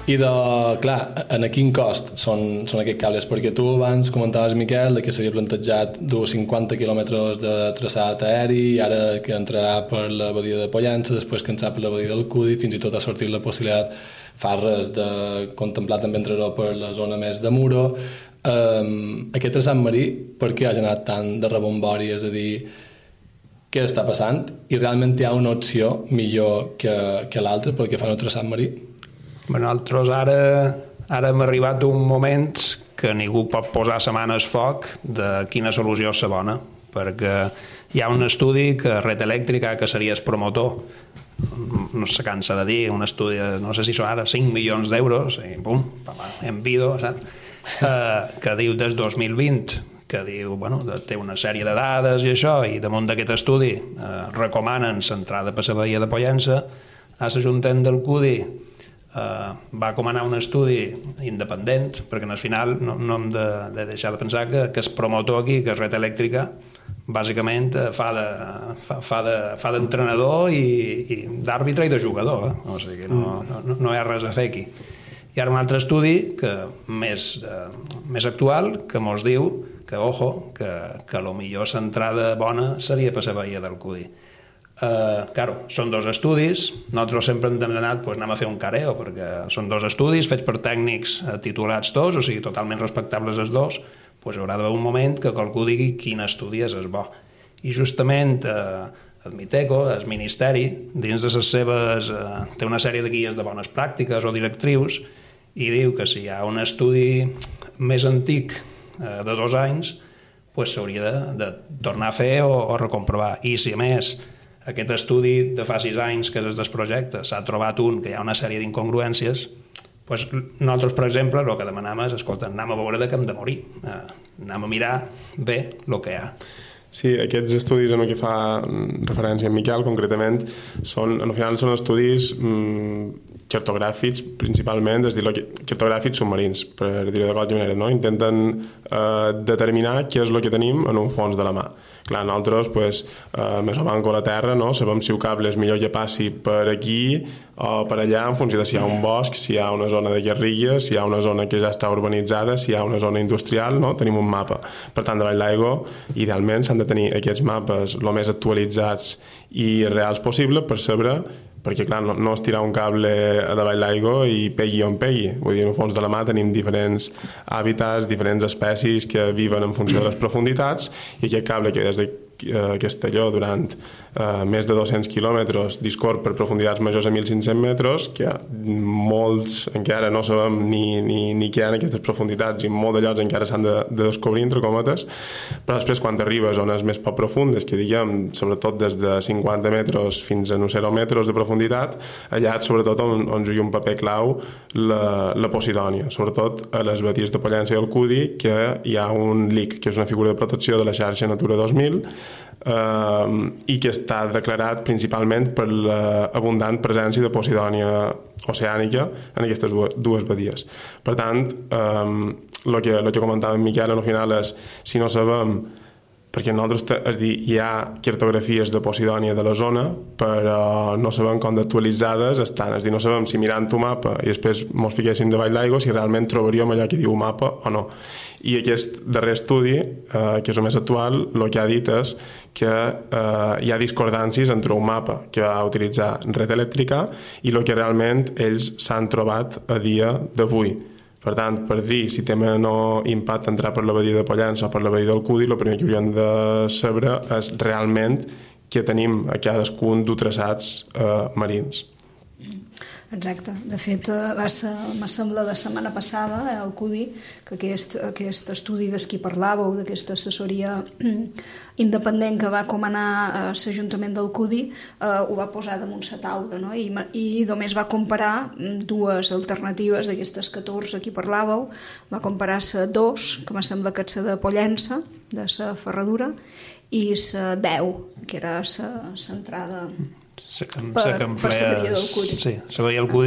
I clar, en quin cost són aquests cables? Perquè tu abans comentaves, Miquel, que s'havia plantejat dur 50 quilòmetres de traçat aeri i ara que entrarà per la badia de Pollença, després que entrarà per la badia del Cudi, fins i tot ha sortit la possibilitat fa res de contemplar també entrar per la zona més de Muro. Aquest traçat marí, per què ha generat tant de rebombori? És a dir, què està passant? I realment hi ha una opció millor que l'altra pel que fa al traçat marí? Nosaltres ara hem arribat a un moment que ningú pot posar la mà al foc de quina solució és la bona, perquè hi ha un estudi que Red Eléctrica, que seria el promotor, no se cansa de dir, un estudi, no sé si són ara 5 milions d'euros, i pum, en vido, saps? Que diu des 2020, que diu, té una sèrie de dades i això, i damunt d'aquest estudi recomanen l'entrada per la badia de Pollença. A l'Ajuntament del Cudi va comanar un estudi independent, perquè al final no hem de deixar de pensar que el promotor aquí, que és Red Eléctrica, bàsicament fa d'entrenador i d'àrbitre i de jugador, o sigui que no hi ha res a fer aquí. Hi ha un altre estudi més actual que ens diu que lo millor l'entrada bona seria per la badia del Cudi. Claro, són dos estudis, nosaltres sempre hem demanat anem a fer un careo, perquè són dos estudis fets per tècnics titulats tots, o sigui, totalment respectables els dos, haurà d'haver un moment que qualcú digui quin estudi és bo. I justament el Miteco, el Ministeri, dins de les seves, té una sèrie de guies de bones pràctiques o directrius, i diu que si hi ha un estudi més antic de 2 anys, s'hauria de tornar a fer o recomprovar. I si a més aquest estudi de fa 6 anys, que és el del projecte, s'ha trobat que hi ha una sèrie d'incongruències, nosaltres, per exemple, el que demanem és, escolta, anem a veure de què hem de morir, anem a mirar bé el que hi ha. Sí, aquests estudis en què fa referència en Miquel, concretament, al final són estudis cartogràfics, principalment, és a dir, cartogràfics submarins, per dir-ho de qualsevol manera, no? Intenten determinar què és el que tenim en un fons de la mà. Clar, nosaltres, més o manco a la Terra, no? Sabem si un cable és millor que passi per aquí o per allà, en funció de si hi ha un bosc, si hi ha una zona de garrigues, si hi ha una zona que ja està urbanitzada, si hi ha una zona industrial, no? Tenim un mapa. Per tant, davall l'aigua, idealment, s'han de tenir aquests mapes el més actualitzats i reals possible per saber, perquè clar, no es tirar un cable a davall l'aigua i pegui on pegui. Vull dir, en el fons de la mà tenim diferents hàbitats, diferents espècies que viven en funció de les profunditats, i aquest cable que des de Castelló durant més de 200 quilòmetres discorre per profunditats majors a 1.500 metres, que molts encara no sabem ni què hi ha en aquestes profunditats, i molts de llocs encara s'han de descobrir, entre cometes, però després quan arribes a zones més poc profundes, que diguem, sobretot des de 50 metres fins a 0 metres de profunditat, allà sobretot on juga un paper clau la Posidònia, sobretot a les badies de Pollença i el Cudi, que hi ha un LIC, que és una figura de protecció de la xarxa Natura 2000, i que està declarat principalment per l'abundant presència de Posidònia oceànica en aquestes dues badies. Per tant, el que comentava en Miquel al final és, si no sabem, perquè nosaltres, és dir, hi ha cartografies de Posidònia de la zona, però no sabem com d'actualitzades estan, és dir, no sabem si mirant un mapa i després ens fiquéssim davall l'aigua si realment trobaríem allò que diu mapa o no. I aquest darrer estudi, que és el més actual, el que ha dit és que hi ha discordàncies entre un mapa que va utilitzar Red Eléctrica i el que realment ells s'han trobat a dia d'avui. Per tant, per dir si té menor impacte entrar per la badia de Pollença o per la badia del Cudi, el primer que hauríem de saber és realment què tenim a cadascun dels traçats marins. Exacte. De fet, m'ha semblat la setmana passada, al Cudi, que aquest estudi del que parlàveu, d'aquesta assessoria independent que va comanar l'Ajuntament del Cudi, ho va posar damunt la taula, no? I només va comparar dues alternatives d'aquestes 14 que parlàveu, va comparar la 2, que em sembla que és la de Pollença, de la Ferradura, i la 10, que era l'entrada per la badia del Cudi. Sí, la badia del Cudi